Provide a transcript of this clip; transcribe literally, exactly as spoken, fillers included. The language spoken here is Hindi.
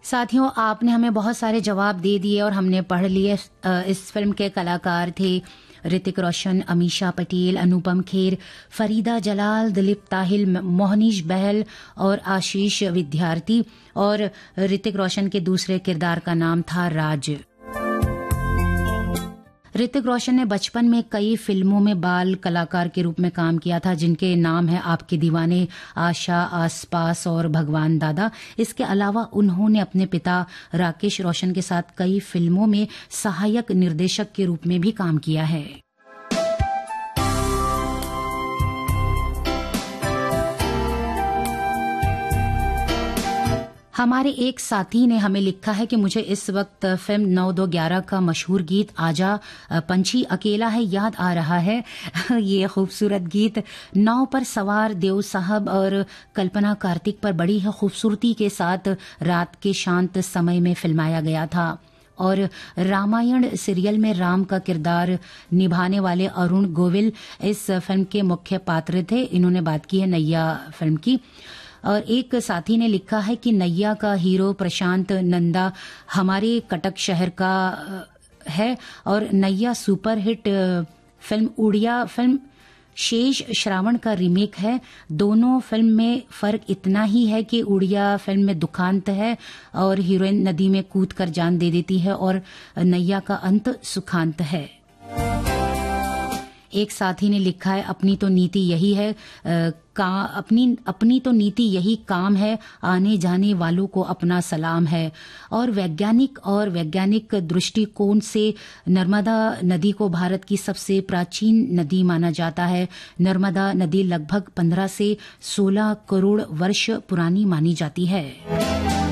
साथियों, आपने हमें बहुत सारे जवाब दे दिए और हमने पढ़ लिए। इस फिल्म के कलाकार थे ऋतिक रोशन, अमीषा पटेल, अनुपम खेर, फरीदा जलाल, दिलीप ताहिल, मोहनीश बहल और आशीष विद्यार्थी। और ऋतिक रोशन के दूसरे किरदार का नाम था राज। ऋतिक रोशन ने बचपन में कई फिल्मों में बाल कलाकार के रूप में काम किया था, जिनके नाम है आपके दीवाने, आशा, आसपास और भगवान दादा। इसके अलावा उन्होंने अपने पिता राकेश रोशन के साथ कई फिल्मों में सहायक निर्देशक के रूप में भी काम किया है। हमारे एक साथी ने हमें लिखा है कि मुझे इस वक्त फिल्म नौ दो ग्यारह का मशहूर गीत आजा पंछी अकेला है याद आ रहा है। ये खूबसूरत गीत नाव पर सवार देव साहब और कल्पना कार्तिक पर बड़ी ही खूबसूरती के साथ रात के शांत समय में फिल्माया गया था। और रामायण सीरियल में राम का किरदार निभाने वाले अरुण गोविल इस फिल्म के मुख्य पात्र थे। इन्होंने बात की है नैया फिल्म की। और एक साथी ने लिखा है कि नैया का हीरो प्रशांत नंदा हमारे कटक शहर का है और नैया सुपरहिट फिल्म उड़िया फिल्म शेष श्रावण का रीमेक है। दोनों फिल्म में फर्क इतना ही है कि उड़िया फिल्म में दुखांत है और हीरोइन नदी में कूद कर जान दे देती है और नैया का अंत सुखांत है। एक साथी ने लिखा है अपनी तो नीति यही है आ, का अपनी अपनी तो नीति यही काम है, आने जाने वालों को अपना सलाम है। और वैज्ञानिक और वैज्ञानिक दृष्टिकोण से नर्मदा नदी को भारत की सबसे प्राचीन नदी माना जाता है। नर्मदा नदी लगभग पंद्रह से सोलह करोड़ वर्ष पुरानी मानी जाती है।